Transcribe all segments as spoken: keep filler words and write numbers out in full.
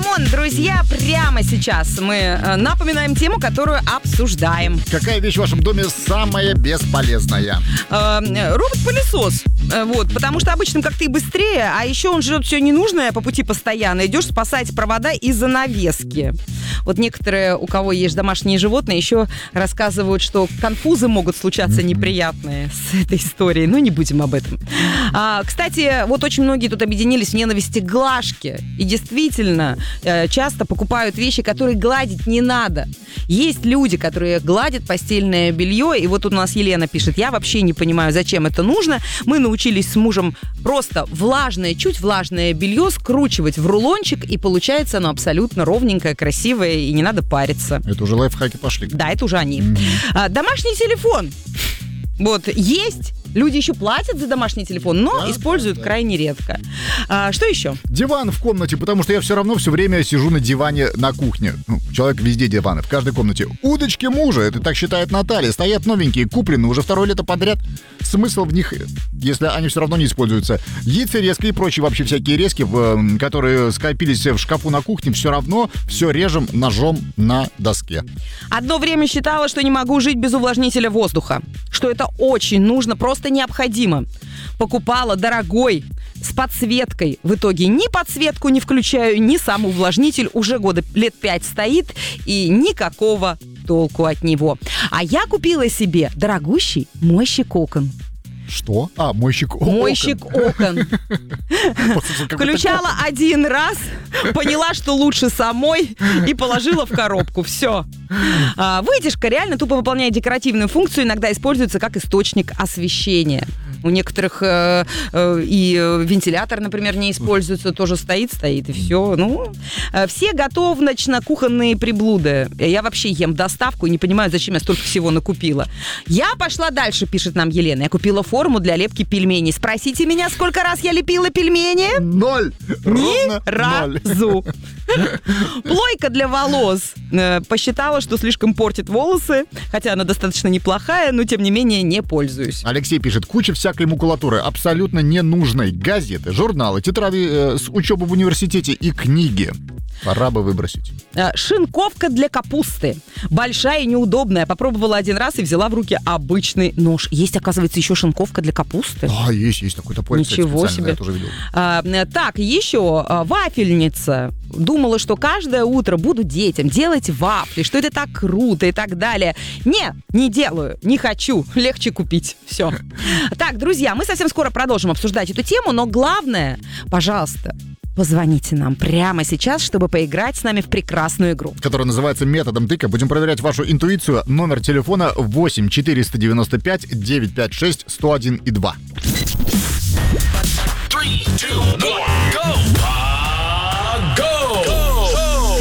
Камон, друзья, прямо сейчас мы напоминаем тему, которую обсуждаем. Какая вещь в вашем доме самая бесполезная? Э, робот-пылесос. Вот, потому что обычно как-то и быстрее, а еще он жрет все ненужное по пути постоянно. Идешь спасать провода и занавески. Вот некоторые, у кого есть домашние животные, еще рассказывают, что конфузы могут случаться неприятные с этой историей. Но не будем об этом. А, кстати, вот очень многие тут объединились в ненависти к глажке. И действительно, часто покупают вещи, которые гладить не надо. Есть люди, которые гладят постельное белье. И вот тут у нас Елена пишет: я вообще не понимаю, зачем это нужно. Мы научились с мужем просто влажное, чуть влажное белье скручивать в рулончик, и получается оно абсолютно ровненькое, красивое, и не надо париться. Это уже лайфхаки пошли. Да, это уже они. Mm-hmm. А, домашний телефон. Вот, есть. Люди еще платят за домашний телефон, но да, используют да, да. крайне редко. А, что еще? Диван в комнате, потому что я все равно все время сижу на диване на кухне. Ну, человек везде диваны, в каждой комнате. Удочки мужа, это так считает Наталья. Стоят новенькие, куплены уже второе лето подряд. Смысл в них, если они все равно не используются. Яйцерезка и прочие вообще всякие резки, которые скопились в шкафу на кухне, все равно все режем ножом на доске. Одно время считала, что не могу жить без увлажнителя воздуха. Что это очень нужно, просто необходимо. Покупала дорогой, с подсветкой. В итоге ни подсветку не включаю, ни сам увлажнитель. Уже года лет пять стоит, и никакого толку от него. А я купила себе дорогущий мойщик окон. Что? А, мойщик окон. Мойщик окон. Включала один раз, поняла, что лучше самой, и положила в коробку. Все. Вытяжка реально тупо выполняет декоративную функцию, иногда используется как источник освещения. У некоторых э, э, и вентилятор, например, не используется, тоже стоит, стоит, и все. Ну, э, все готовно-кухонные приблуды. Я вообще ем доставку и не понимаю, зачем я столько всего накупила. Я пошла дальше, пишет нам Елена. Я купила форму для лепки пельменей. Спросите меня, сколько раз я лепила пельмени? Ноль. Ни разу. Плойка для волос. Э, посчитала, что слишком портит волосы, хотя она достаточно неплохая, но тем не менее не пользуюсь. Алексей пишет: куча всякой макулатуры, абсолютно ненужной. Газеты, журналы, тетради э, с учебы в университете и книги. Пора бы выбросить. Шинковка для капусты. Большая и неудобная. Попробовала один раз и взяла в руки обычный нож. Есть, оказывается, еще шинковка для капусты. А, есть, есть такой топор. Ничего себе. Да, я тоже видел. А, так, еще вафельница. Думала, что каждое утро буду детям делать вафли, что это так круто и так далее. Не, не делаю, не хочу. Легче купить. Все. Так, друзья, мы совсем скоро продолжим обсуждать эту тему, но главное, пожалуйста, позвоните нам прямо сейчас, чтобы поиграть с нами в прекрасную игру, которая называется «Методом тыка». Будем проверять вашу интуицию. Номер телефона восемь четыреста девяносто пять девятьсот пятьдесят шесть сто один и два. три, два, один, go!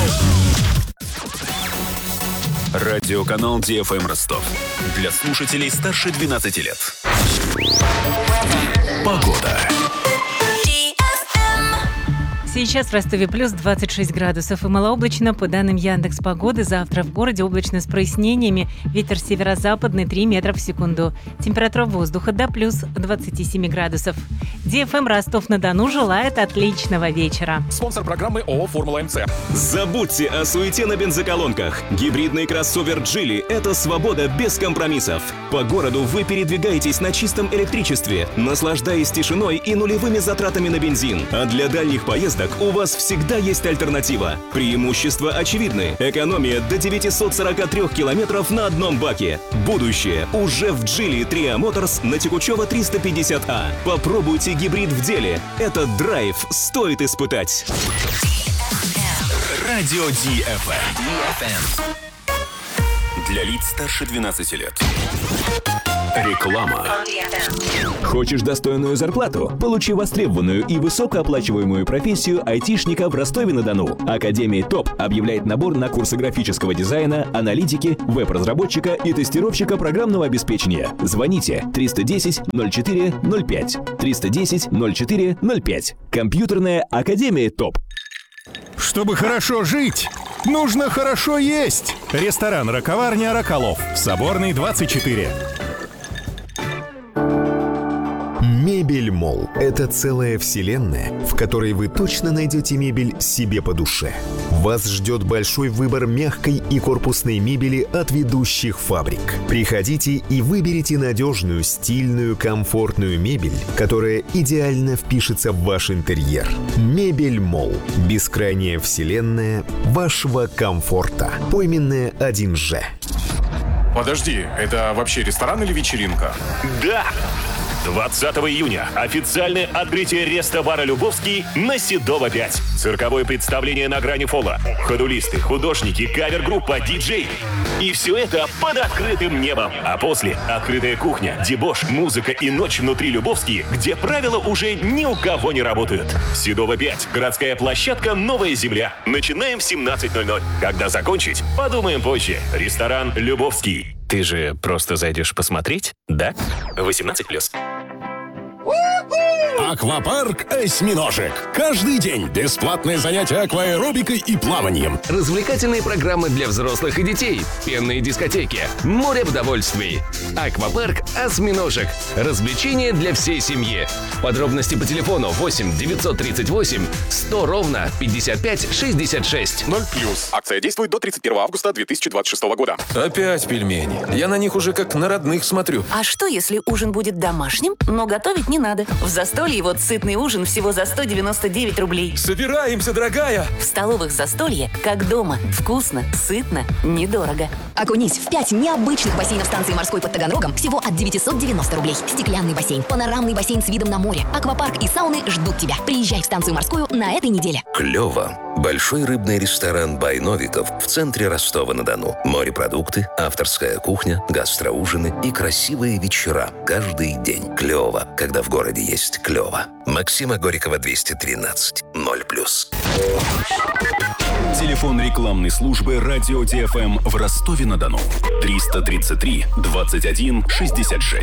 Радиоканал Ди Эф Эм Ростов. Для слушателей старше двенадцати лет. Погода. Сейчас в Ростове плюс двадцать шесть градусов и малооблачно. По данным Яндекс.Погоды, завтра в городе облачно с прояснениями. Ветер северо-западный три метра в секунду. Температура воздуха до плюс двадцати семи градусов. Ди Эф Эм Ростов-на-Дону желает отличного вечера. Спонсор программы ООО «Формула МЦ». Забудьте о суете на бензоколонках. Гибридный кроссовер Geely – это свобода без компромиссов. По городу вы передвигаетесь на чистом электричестве, наслаждаясь тишиной и нулевыми затратами на бензин. А для дальних поездок у вас всегда есть альтернатива. Преимущества очевидны. Экономия до девятьсот сорок три километров на одном баке. Будущее уже в Geely Tria Motors на Текучева триста пятьдесят А. Попробуйте гибрид в деле. Этот драйв стоит испытать. Радио Ди Эф Эм. Для лиц старше двенадцати лет. Реклама. Хочешь достойную зарплату? Получи востребованную и высокооплачиваемую профессию айтишника в Ростове-на-Дону. Академия ТОП объявляет набор на курсы графического дизайна, аналитики, веб-разработчика и тестировщика программного обеспечения. Звоните триста десять ноль четыре ноль пять. триста десять ноль четыре ноль пять. Компьютерная академия ТОП. Чтобы хорошо жить, нужно хорошо есть. Ресторан «Раковарня Роколов» в Соборной, двадцать четыре. Мебель-молл – это целая вселенная, в которой вы точно найдете мебель себе по душе. Вас ждет большой выбор мягкой и корпусной мебели от ведущих фабрик. Приходите и выберите надежную, стильную, комфортную мебель, которая идеально впишется в ваш интерьер. Мебель-молл – бескрайняя вселенная вашего комфорта. Пойменная один же. Подожди, это вообще ресторан или вечеринка? Да! двадцатого июня официальное открытие рестобара «Любовский» на Седова пять. Цирковое представление на грани фола. Ходулисты, художники, кавер-группа, диджей. И все это под открытым небом. А после — открытая кухня, дебош, музыка и ночь внутри «Любовский», где правила уже ни у кого не работают. Седова пять. Городская площадка «Новая земля». Начинаем в семнадцать ноль ноль. Когда закончить, подумаем позже. Ресторан «Любовский». Ты же просто зайдешь посмотреть, да? восемнадцать плюс. Аквапарк «Осьминожек». Каждый день бесплатное занятие акваэробикой и плаванием. Развлекательные программы для взрослых и детей. Пенные дискотеки. Море удовольствий. Аквапарк «Осьминожек». Развлечения для всей семьи. Подробности по телефону восемь девятьсот тридцать восемь сто ровно пятьдесят пять шестьдесят шесть. ноль плюс. Акция действует до тридцать первого августа две тысячи двадцать шестого года. Опять пельмени. Я на них уже как на родных смотрю. А что, если ужин будет домашним, но готовить не надо? В застолье вот сытный ужин всего за сто девяносто девять рублей. Собираемся, дорогая! В столовых застолье, как дома. Вкусно, сытно, недорого. Окунись в пять необычных бассейнов станции морской под Таганрогом всего от девятьсот девяносто рублей. Стеклянный бассейн, панорамный бассейн с видом на море, аквапарк и сауны ждут тебя. Приезжай в станцию морскую на этой неделе. Клево. Большой рыбный ресторан «Бай Новиков» в центре Ростова-на-Дону. Морепродукты, авторская кухня, гастроужины и красивые вечера каждый день. Клево, когда в городе есть клево. Максима Горького, двести тринадцать. ноль плюс. Телефон рекламной службы «Радио ди эф эм» в Ростове-на-Дону. триста тридцать три двадцать один шестьдесят шесть.